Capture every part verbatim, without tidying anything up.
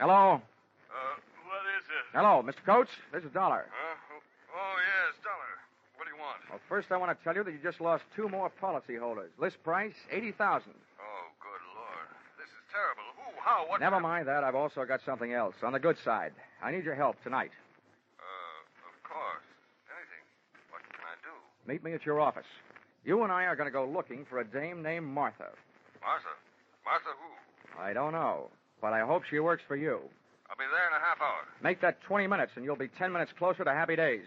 Hello? Uh, what is it? Hello, Mister Coates. This is Dollar. Huh? Oh, yes, Dollar. What do you want? Well, first I want to tell you that you just lost two more policy holders. List price, eighty thousand dollars. Oh, good Lord. This is terrible. Who? How? What? Never mind that. I've also got something else. On the good side. I need your help tonight. Uh, of course. Anything. What can I do? Meet me at your office. You and I are going to go looking for a dame named Martha. Martha? Martha who? I don't know, but I hope she works for you. I'll be there in a half hour. Make that twenty minutes, and you'll be ten minutes closer to happy days.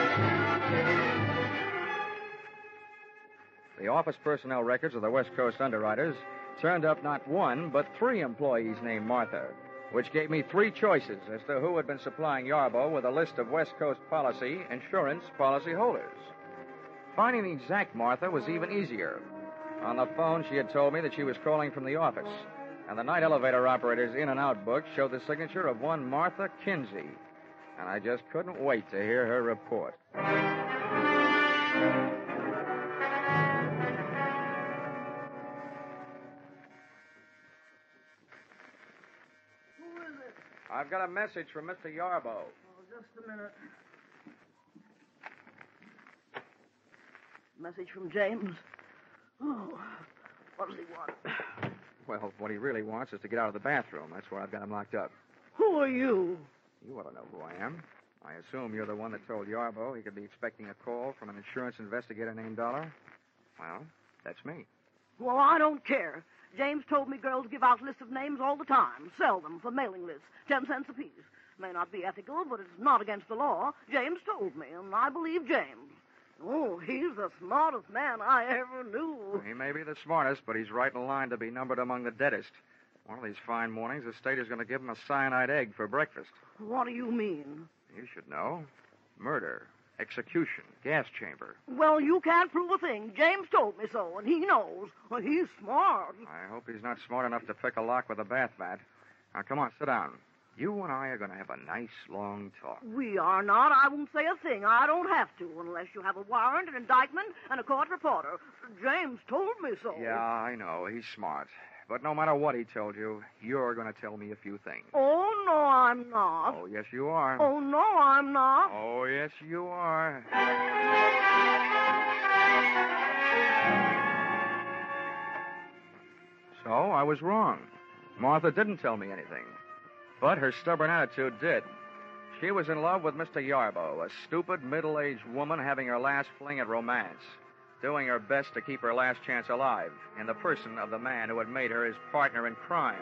The office personnel records of the West Coast underwriters turned up not one, but three employees named Martha, which gave me three choices as to who had been supplying Yarbo with a list of West Coast policy insurance policy holders. Finding the exact Martha was even easier. On the phone, she had told me that she was calling from the office, and the night elevator operator's in and out book showed the signature of one Martha Kinsey, and I just couldn't wait to hear her report. Who is it? I've got a message from Mister Yarbo. Oh, just a minute. Message from James. Oh, what does he want? Well, what he really wants is to get out of the bathroom. That's where I've got him locked up. Who are you? You ought to know who I am. I assume you're the one that told Yarbo he could be expecting a call from an insurance investigator named Dollar. Well, that's me. Well, I don't care. James told me girls give out lists of names all the time. Sell them for mailing lists. Ten cents apiece. May not be ethical, but it's not against the law. James told me, and I believe James. Oh, he's the smartest man I ever knew. He may be the smartest, but he's right in line to be numbered among the deadest. One of these fine mornings, the state is going to give him a cyanide egg for breakfast. What do you mean? You should know. Murder, execution, gas chamber. Well, you can't prove a thing. James told me so, and he knows. Well, he's smart. I hope he's not smart enough to pick a lock with a bath mat. Now, come on, sit down. You and I are going to have a nice, long talk. We are not. I won't say a thing. I don't have to, unless you have a warrant, an indictment, and a court reporter. James told me so. Yeah, I know. He's smart. But no matter what he told you, you're going to tell me a few things. Oh, no, I'm not. Oh, yes, you are. Oh, no, I'm not. Oh, yes, you are. So, I was wrong. Martha didn't tell me anything. But her stubborn attitude did. She was in love with Mister Yarbo, a stupid, middle-aged woman having her last fling at romance, doing her best to keep her last chance alive in the person of the man who had made her his partner in crime.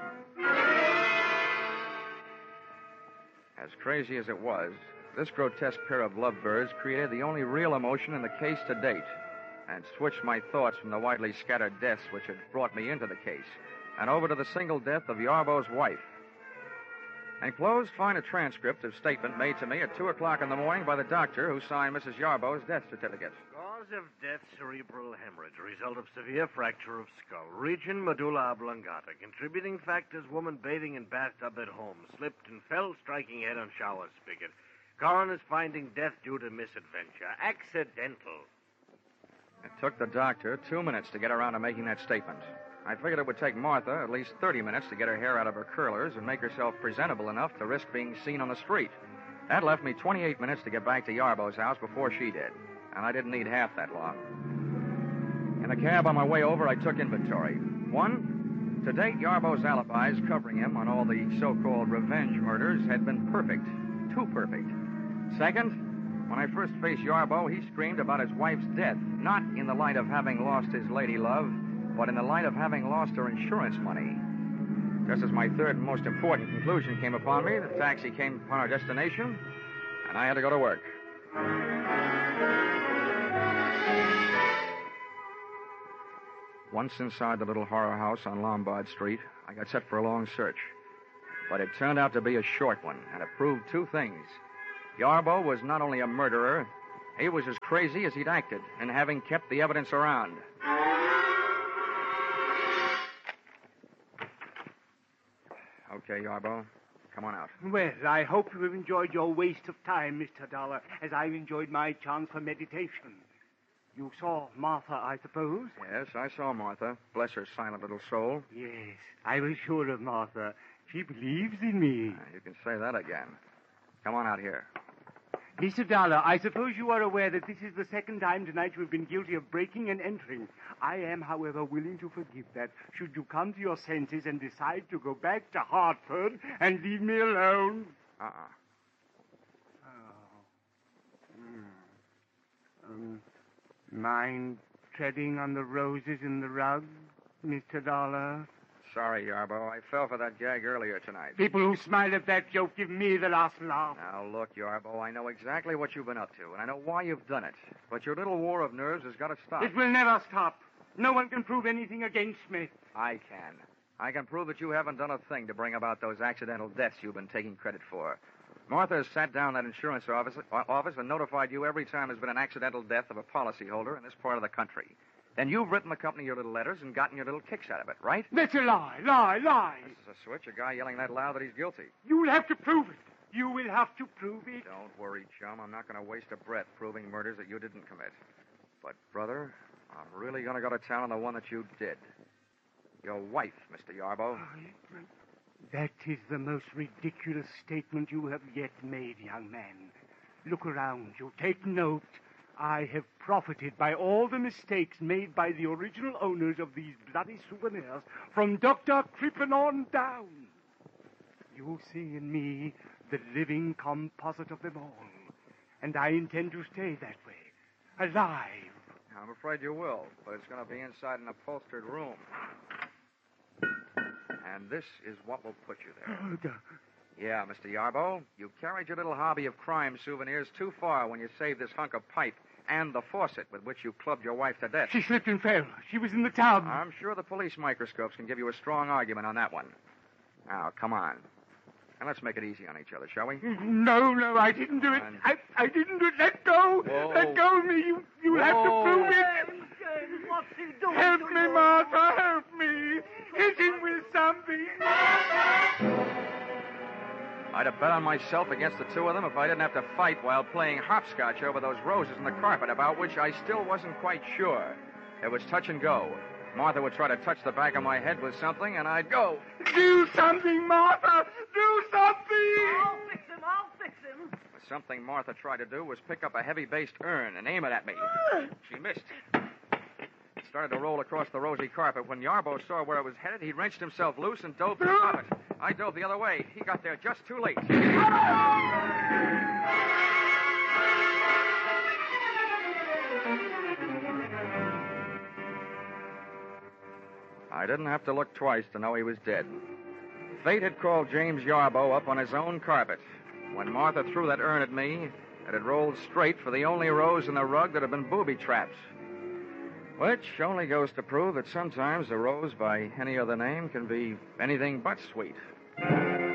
As crazy as it was, this grotesque pair of lovebirds created the only real emotion in the case to date and switched my thoughts from the widely scattered deaths which had brought me into the case and over to the single death of Yarbo's wife. Enclosed, find a transcript of statement made to me at two o'clock in the morning by the doctor who signed Missus Yarbo's death certificate. Cause of death, cerebral hemorrhage. Result of severe fracture of skull. Region, medulla oblongata. Contributing factors, woman bathing in bathtub at home. Slipped and fell, striking head on shower spigot. Coroner's finding death due to misadventure. Accidental. It took the doctor two minutes to get around to making that statement. I figured it would take Martha at least thirty minutes to get her hair out of her curlers and make herself presentable enough to risk being seen on the street. That left me twenty-eight minutes to get back to Yarbo's house before she did, and I didn't need half that long. In the cab on my way over, I took inventory. One, to date, Yarbo's alibis covering him on all the so-called revenge murders had been perfect. Too perfect. Second, when I first faced Yarbo, he screamed about his wife's death, not in the light of having lost his lady love, but in the light of having lost her insurance money. Just as my third and most important conclusion came upon me, the taxi came upon our destination, and I had to go to work. Once inside the little horror house on Lombard Street, I got set for a long search. But it turned out to be a short one, and it proved two things. Yarbo was not only a murderer, he was as crazy as he'd acted in having kept the evidence around. Okay, Yarbo, come on out. Well, I hope you have enjoyed your waste of time, Mister Dollar, as I've enjoyed my chance for meditation. You saw Martha, I suppose? Yes, I saw Martha. Bless her silent little soul. Yes, I was sure of Martha. She believes in me. Uh, you can say that again. Come on out here. Mister Dollar, I suppose you are aware that this is the second time tonight you have been guilty of breaking and entering. I am, however, willing to forgive that should you come to your senses and decide to go back to Hartford and leave me alone. Uh-uh. Oh. Mm. Um, mind treading on the roses in the rug, Mister Dollar? Sorry, Yarbo. I fell for that gag earlier tonight. People who smile at that joke give me the last laugh. Now, look, Yarbo, I know exactly what you've been up to, and I know why you've done it. But your little war of nerves has got to stop. It will never stop. No one can prove anything against me. I can. I can prove that you haven't done a thing to bring about those accidental deaths you've been taking credit for. Martha has sat down that insurance office, office and notified you every time there's been an accidental death of a policyholder in this part of the country. Then you've written the company your little letters and gotten your little kicks out of it, right? That's a lie, lie, lie. This is a switch, a guy yelling that loud that he's guilty. You'll have to prove it. You will have to prove it. Don't worry, chum. I'm not going to waste a breath proving murders that you didn't commit. But, brother, I'm really going to go to town on the one that you did. Your wife, Mister Yarbo. That is the most ridiculous statement you have yet made, young man. Look around you. Take note. I have profited by all the mistakes made by the original owners of these bloody souvenirs from Doctor Crippen on down. You see in me the living composite of them all. And I intend to stay that way, alive. I'm afraid you will, but it's going to be inside an upholstered room. And this is what will put you there. Oh, the... Yeah, Mister Yarbo, you carried your little hobby of crime souvenirs too far when you saved this hunk of pipe and the faucet with which you clubbed your wife to death. She slipped and fell. She was in the tub. I'm sure the police microscopes can give you a strong argument on that one. Now, come on. And let's make it easy on each other, shall we? No, no, I didn't do it. And... I, I didn't do it. Let go. Whoa. Let go of me. You, you have to prove it. James, James, what's he doing? Help to me, you? Martha. Help me. Hit him with something. I'd have bet on myself against the two of them if I didn't have to fight while playing hopscotch over those roses in the carpet, about which I still wasn't quite sure. It was touch and go. Martha would try to touch the back of my head with something, and I'd go. Do something, Martha. Do something. I'll fix him. I'll fix him. The something Martha tried to do was pick up a heavy-based urn and aim it at me. She missed. It started to roll across the rosy carpet. When Yarbo saw where it was headed, he wrenched himself loose and dove to stop it. I dove the other way. He got there just too late. I didn't have to look twice to know he was dead. Fate had called James Yarbo up on his own carpet. When Martha threw that urn at me, it had rolled straight for the only rose in the rug that had been booby-trapped. Which only goes to prove that sometimes a rose by any other name can be anything but sweet.